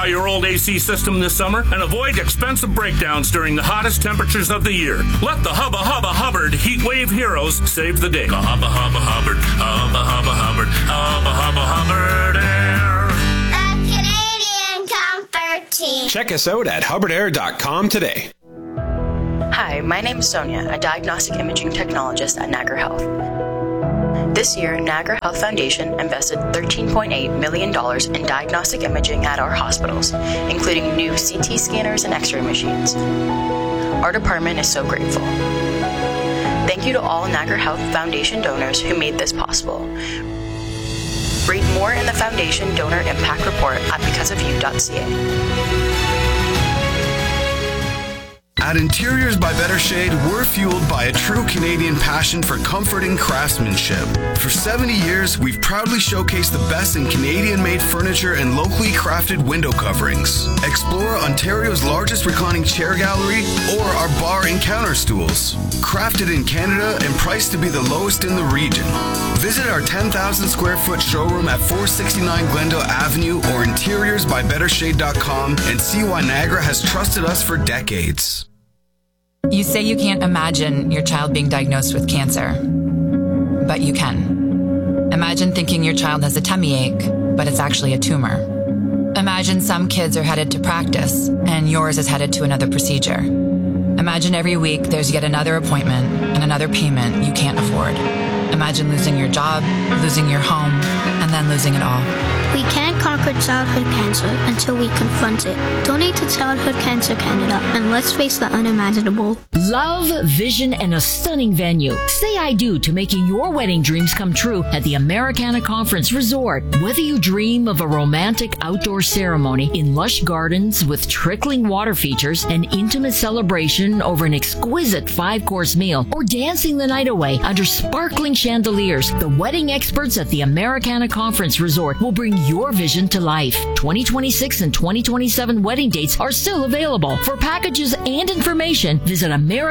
Try your old AC system this summer and avoid expensive breakdowns during the hottest temperatures of the year. Let the Hubba Hubba Hubbard Heat Wave Heroes save the day. Hubba Hubba Hubbard, Hubba Hubba Hubbard, Hubba Hubba Hubbard Air. The Canadian Comfort Team. Check us out at hubbardair.com today. Hi, my name is Sonia, a diagnostic imaging technologist at Niagara Health. This year, Niagara Health Foundation invested $13.8 million in diagnostic imaging at our hospitals, including new CT scanners and X-ray machines. Our department is so grateful. Thank you to all Niagara Health Foundation donors who made this possible. Read more in the Foundation Donor Impact Report at becauseofyou.ca. At Interiors by Better Shade, we're fueled by a true Canadian passion for comfort and craftsmanship. For 70 years, we've proudly showcased the best in Canadian-made furniture and locally crafted window coverings. Explore Ontario's largest reclining chair gallery or our bar and counter stools. Crafted in Canada and priced to be the lowest in the region. Visit our 10,000 square foot showroom at 469 Glendale Avenue or interiorsbybettershade.com and see why Niagara has trusted us for decades. You say you can't imagine your child being diagnosed with cancer, but you can. Imagine thinking your child has a tummy ache, but it's actually a tumor. Imagine some kids are headed to practice and yours is headed to another procedure. Imagine every week there's yet another appointment and another payment you can't afford. Imagine losing your job, losing your home, and then losing it all. We can't conquer childhood cancer until we confront it. Donate to Childhood Cancer Canada and let's face the unimaginable. Love, vision, and a stunning venue. Say I do to making your wedding dreams come true at the Americana Conference Resort. Whether you dream of a romantic outdoor ceremony in lush gardens with trickling water features, an intimate celebration over an exquisite 5-course meal, or dancing the night away under sparkling chandeliers, the wedding experts at the Americana Conference Resort will bring your vision to life. 2026 and 2027 wedding dates are still available. For packages and information, visit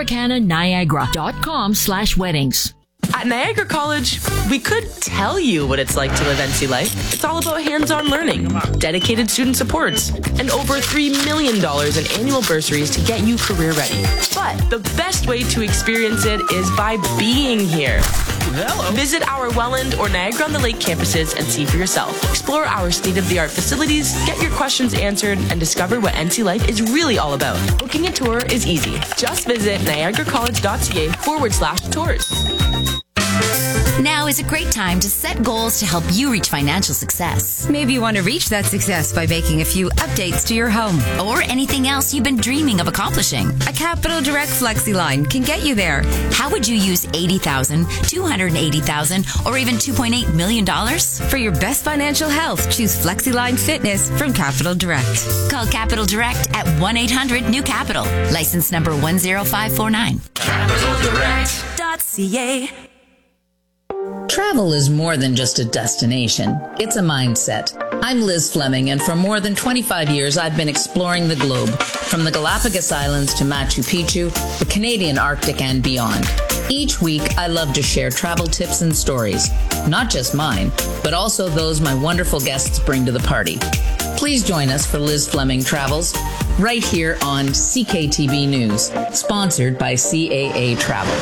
americananiagara.com/weddings. At Niagara College, we could tell you what it's like to live NC life. It's all about hands-on learning, dedicated student supports, and over $3 million in annual bursaries to get you career ready. But the best way to experience it is by being here. Hello. Visit our Welland or Niagara-on-the-Lake campuses and see for yourself. Explore our state-of-the-art facilities, get your questions answered, and discover what NC life is really all about. Booking a tour is easy. Just visit niagaracollege.ca/tours. Now is a great time to set goals to help you reach financial success. Maybe you want to reach that success by making a few updates to your home. Or anything else you've been dreaming of accomplishing. A Capital Direct FlexiLine can get you there. How would you use $80,000, $280,000, or even $2.8 million? For your best financial health, choose FlexiLine Fitness from Capital Direct. Call Capital Direct at 1-800-NEW-CAPITAL. License number 10549. CapitalDirect.ca. Travel is more than just a destination. It's a mindset. I'm Liz Fleming, and for more than 25 years, I've been exploring the globe, from the Galapagos Islands to Machu Picchu, the Canadian Arctic, and beyond. Each week, I love to share travel tips and stories, not just mine, but also those my wonderful guests bring to the party. Please join us for Liz Fleming Travels, right here on CKTB News, sponsored by CAA Travel.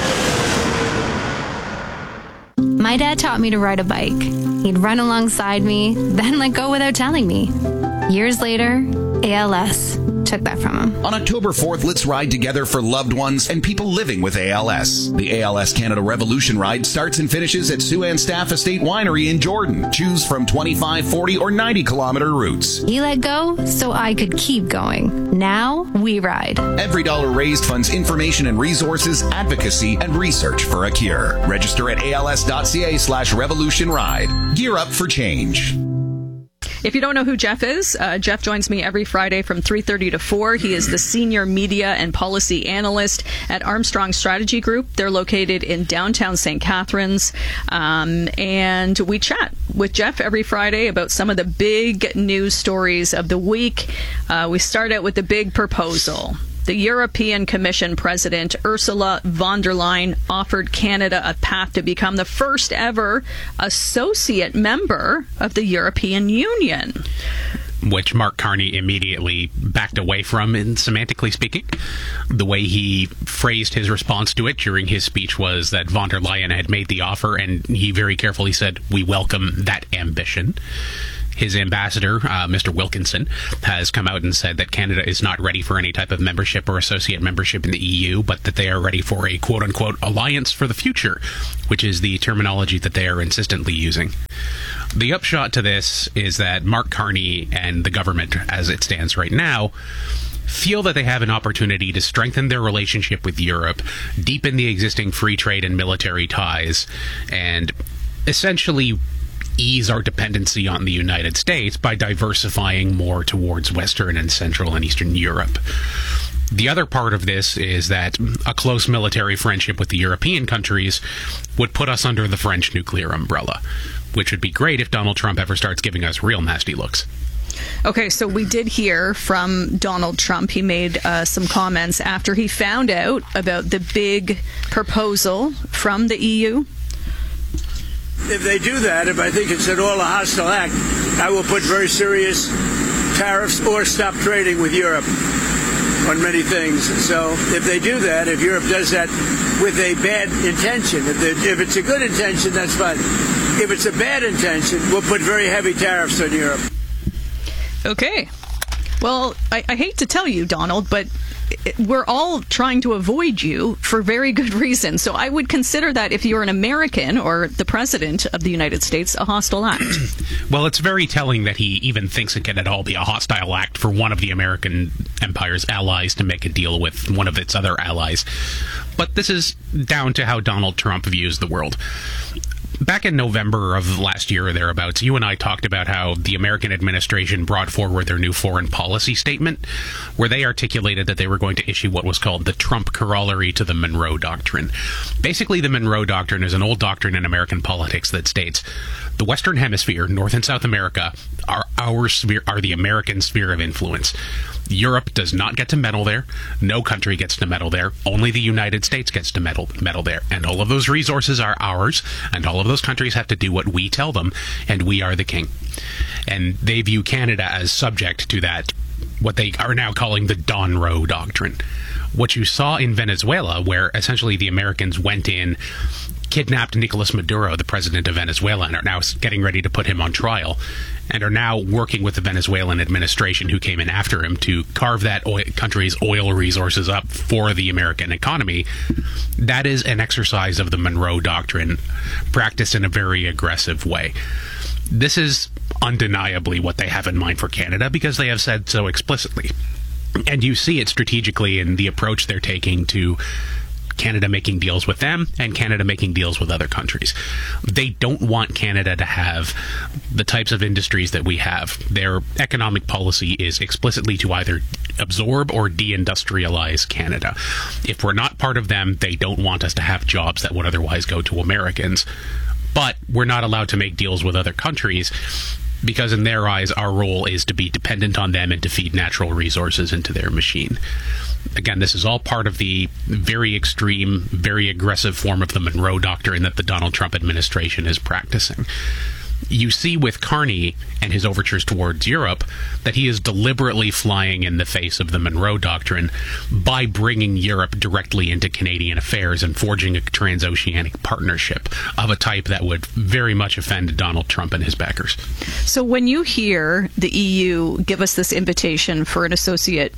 My dad taught me to ride a bike. He'd run alongside me, then let go without telling me. Years later, ALS took that from him. On October 4th, let's ride together for loved ones and people living with ALS. The ALS Canada Revolution Ride starts and finishes at Sue-Ann Staff Estate Winery in Jordan. Choose from 25, 40, or 90-kilometer routes. He let go so I could keep going. Now we ride. Every dollar raised funds information and resources, advocacy, and research for a cure. Register at als.ca/revolution ride. Gear up for change. If you don't know who Jeff is, Jeff joins me every Friday from 3:30 to 4. He is the Senior Media and Policy Analyst at Armstrong Strategy Group. They're located in downtown St. Catharines. And we chat with Jeff every Friday about some of the big news stories of the week. We start out with the big proposal. The European Commission President Ursula von der Leyen offered Canada a path to become the first ever associate member of the European Union. which Mark Carney immediately backed away from, in semantically speaking. The way he phrased his response to it during his speech was that von der Leyen had made the offer, and he very carefully said, "We welcome that ambition." His ambassador, Mr. Wilkinson, has come out and said that Canada is not ready for any type of membership or associate membership in the EU, but that they are ready for a quote-unquote alliance for the future, which is the terminology that they are insistently using. The upshot to this is that Mark Carney and the government, as it stands right now, feel that they have an opportunity to strengthen their relationship with Europe, deepen the existing free trade and military ties, and essentially ease our dependency on the United States by diversifying more towards Western and Central and Eastern Europe. The other part of this is that a close military friendship with the European countries would put us under the French nuclear umbrella, which would be great if Donald Trump ever starts giving us real nasty looks. Okay, so we did hear from Donald Trump. He made some comments after he found out about the big proposal from the EU. If they do that, if I think it's at all a hostile act, I will put very serious tariffs or stop trading with Europe on many things. So if they do that, if Europe does that with a bad intention, if it's a good intention, that's fine. If it's a bad intention, we'll put very heavy tariffs on Europe. Okay. Well, I hate to tell you, Donald, but we're all trying to avoid you for very good reason. So I would consider that, if you're an American or the president of the United States, a hostile act. Well, it's very telling that he even thinks it can at all be a hostile act for one of the American empire's allies to make a deal with one of its other allies. But this is down to how Donald Trump views the world. Back in November of last year or thereabouts, you and I talked about how the American administration brought forward their new foreign policy statement, where they articulated that they were going to issue what was called the Trump corollary to the Monroe Doctrine. Basically, the Monroe Doctrine is an old doctrine in American politics that states the Western Hemisphere, North and South America, are the American sphere of influence. Europe does not get to meddle there. No country gets to meddle there. Only the United States gets to meddle there. And all of those resources are ours, and all of those countries have to do what we tell them, and we are the king. And they view Canada as subject to that, what they are now calling the Donroe Doctrine. What you saw in Venezuela, where essentially the Americans went in, kidnapped Nicolas Maduro, the president of Venezuela, and are now getting ready to put him on trial, and are now working with the Venezuelan administration who came in after him to carve that country's oil resources up for the American economy. That is an exercise of the Monroe Doctrine practiced in a very aggressive way. This is undeniably what they have in mind for Canada, because they have said so explicitly. And you see it strategically in the approach they're taking to Canada making deals with them and Canada making deals with other countries. They don't want Canada to have the types of industries that we have. Their economic policy is explicitly to either absorb or deindustrialize Canada. If we're not part of them, they don't want us to have jobs that would otherwise go to Americans. But we're not allowed to make deals with other countries because in their eyes, our role is to be dependent on them and to feed natural resources into their machine. Again, this is all part of the very extreme, very aggressive form of the Monroe Doctrine that the Donald Trump administration is practicing. You see with Carney and his overtures towards Europe that he is deliberately flying in the face of the Monroe Doctrine by bringing Europe directly into Canadian affairs and forging a transoceanic partnership of a type that would very much offend Donald Trump and his backers. So when you hear the EU give us this invitation for an associate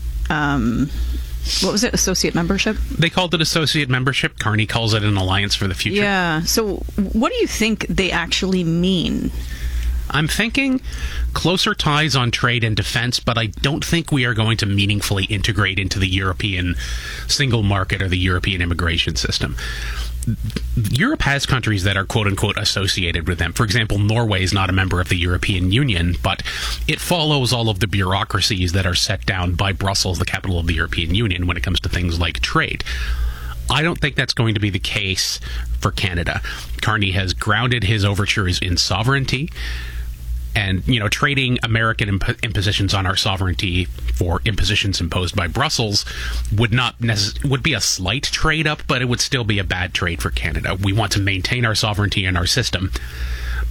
what was it? Associate membership? They called it associate membership. Carney calls it an alliance for the future. Yeah. So what do you think they actually mean? I'm thinking closer ties on trade and defense, but I don't think we are going to meaningfully integrate into the European single market or the European immigration system. Europe has countries that are quote-unquote associated with them. For example, Norway is not a member of the European Union, but it follows all of the bureaucracies that are set down by Brussels, the capital of the European Union, when it comes to things like trade. I don't think that's going to be the case for Canada. Carney has grounded his overtures in sovereignty, and, you know, trading American impositions on our sovereignty for impositions imposed by Brussels would be a slight trade up, but it would still be a bad trade for Canada. We want to maintain our sovereignty in our system,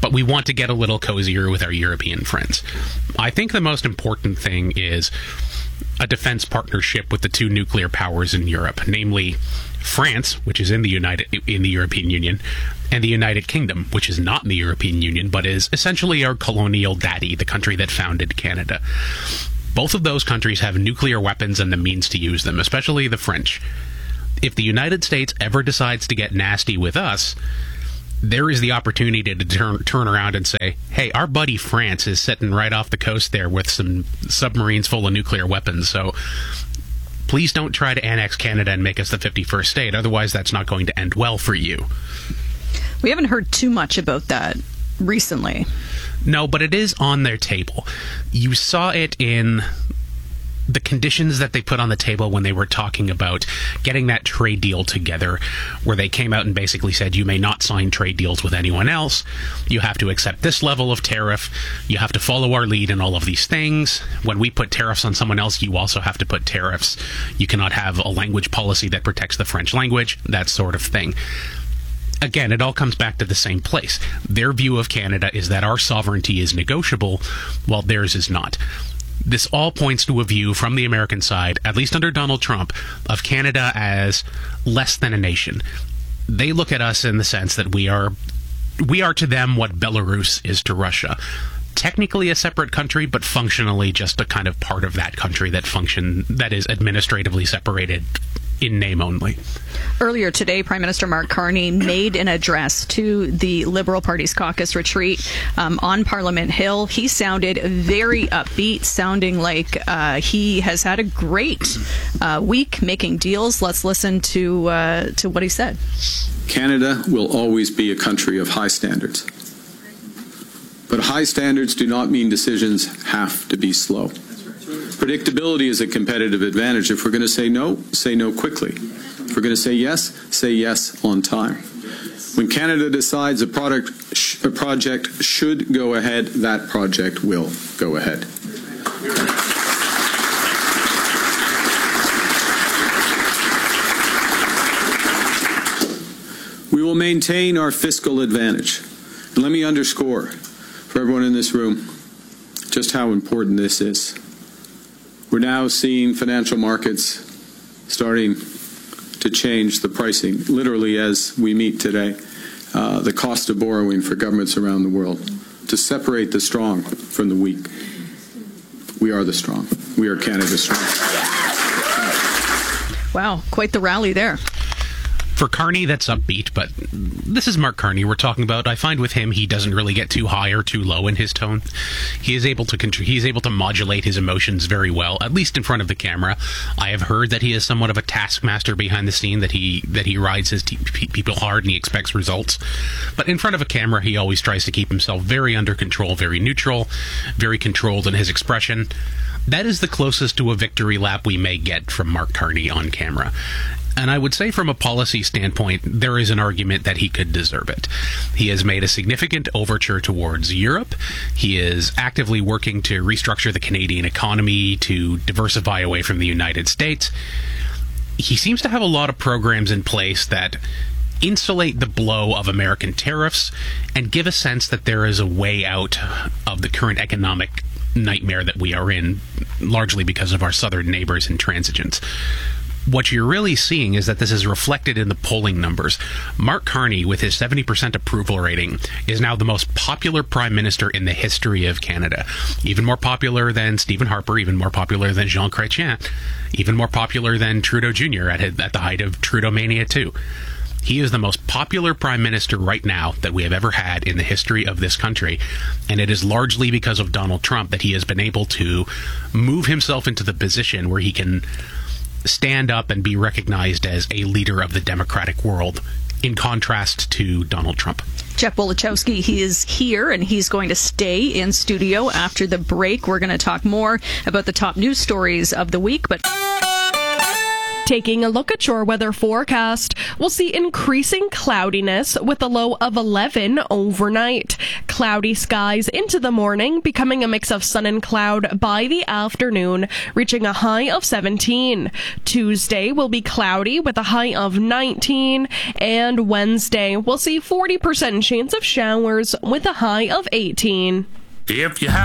but we want to get a little cozier with our European friends. I think the most important thing is a defense partnership with the two nuclear powers in Europe, namely France, which is in the European Union, and the United Kingdom, which is not in the European Union, but is essentially our colonial daddy, the country that founded Canada. Both of those countries have nuclear weapons and the means to use them, especially the French. If the United States ever decides to get nasty with us, there is the opportunity to turn around and say, hey, our buddy France is sitting right off the coast there with some submarines full of nuclear weapons, so please don't try to annex Canada and make us the 51st state. Otherwise, that's not going to end well for you. We haven't heard too much about that recently. No, but it is on their table. You saw it in the conditions that they put on the table when they were talking about getting that trade deal together, where they came out and basically said, you may not sign trade deals with anyone else. You have to accept this level of tariff. You have to follow our lead in all of these things. When we put tariffs on someone else, you also have to put tariffs. You cannot have a language policy that protects the French language, that sort of thing. Again, it all comes back to the same place. Their view of Canada is that our sovereignty is negotiable, while theirs is not. This all points to a view from the American side, at least under Donald Trump, of Canada as less than a nation. They look at us in the sense that we are to them what Belarus is to Russia. Technically a separate country, but functionally just a kind of part of that country that is administratively separated in name only. Earlier today, Prime Minister Mark Carney made an address to the Liberal Party's caucus retreat on Parliament Hill. He sounded very upbeat, sounding like he has had a great week making deals. Let's listen to what he said. Canada will always be a country of high standards. But high standards do not mean decisions have to be slow. Predictability is a competitive advantage. If we're going to say no quickly. If we're going to say yes on time. When Canada decides a project should go ahead, that project will go ahead. We will maintain our fiscal advantage. And let me underscore for everyone in this room just how important this is. We're now seeing financial markets starting to change the pricing, literally as we meet today, the cost of borrowing for governments around the world, to separate the strong from the weak. We are the strong. We are Canada's strong. Wow, quite the rally there. For Carney, that's upbeat, but this is Mark Carney we're talking about. I find with him, he doesn't really get too high or too low in his tone. He is able to modulate his emotions very well, at least in front of the camera. I have heard that he is somewhat of a taskmaster behind the scene, that he rides his people hard and he expects results. But in front of a camera, he always tries to keep himself very under control, very neutral, very controlled in his expression. That is the closest to a victory lap we may get from Mark Carney on camera. And I would say from a policy standpoint, there is an argument that he could deserve it. He has made a significant overture towards Europe. He is actively working to restructure the Canadian economy, to diversify away from the United States. He seems to have a lot of programs in place that insulate the blow of American tariffs and give a sense that there is a way out of the current economic nightmare that we are in, largely because of our southern neighbors intransigence. What you're really seeing is that this is reflected in the polling numbers. Mark Carney, with his 70% approval rating, is now the most popular prime minister in the history of Canada. Even more popular than Stephen Harper, even more popular than Jean Chrétien, even more popular than Trudeau Jr. at the height of Trudeau Mania 2. He is the most popular prime minister right now that we have ever had in the history of this country, and it is largely because of Donald Trump that he has been able to move himself into the position where he can stand up and be recognized as a leader of the democratic world, in contrast to Donald Trump. Jeff Wolichowski, he is here and he's going to stay in studio after the break. We're going to talk more about the top news stories of the week, but Taking a look at your weather forecast, we'll see increasing cloudiness with a low of 11 overnight. Cloudy skies into the morning, becoming a mix of sun and cloud by the afternoon, reaching a high of 17. Tuesday will be cloudy with a high of 19, and Wednesday we'll see 40% chance of showers with a high of 18. If you have